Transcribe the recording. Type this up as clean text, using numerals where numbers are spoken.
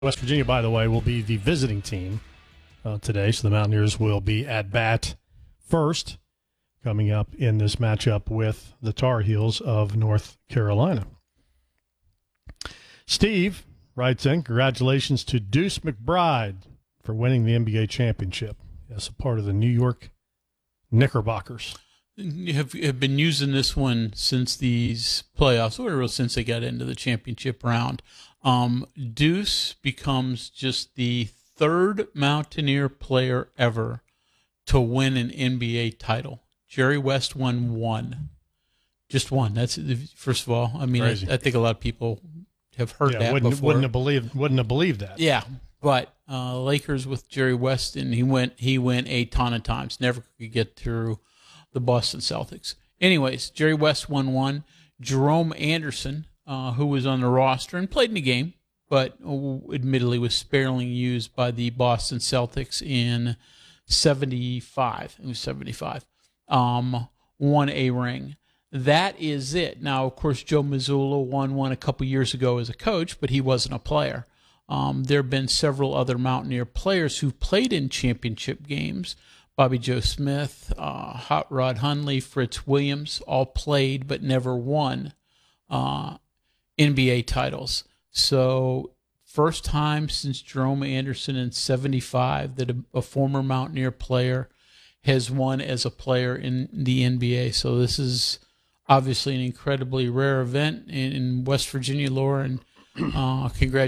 West Virginia, by the way, will be the visiting team today, so the Mountaineers will be at bat first, coming up in this matchup with the Tar Heels of North Carolina. Steve writes in, congratulations to Deuce McBride for winning the NBA championship as a part of the New York Knickerbockers. Have been using this one since these playoffs, or since they got into the championship round. Deuce becomes just the third Mountaineer player ever to win an NBA title. Jerry West won one. Just one. That's, first of all, I mean, I think a lot of people have heard that before. Wouldn't have believed that. Yeah, but Lakers with Jerry West, and he went a ton of times. Never could get through the Boston Celtics. Anyways, Jerry West won one. Jerome Anderson, who was on the roster and played in the game, but admittedly was sparingly used by the Boston Celtics in 75. It was 75. Won a ring. That is it. Now, of course, Joe Mazzulla won one a couple years ago as a coach, but he wasn't a player. There have been several other Mountaineer players who played in championship games. Bobby Joe Smith, Hot Rod Hundley, Fritz Williams, all played but never won NBA titles. So first time since Jerome Anderson in 75 that a former Mountaineer player has won as a player in the NBA. So this is obviously an incredibly rare event in West Virginia lore, and congratulations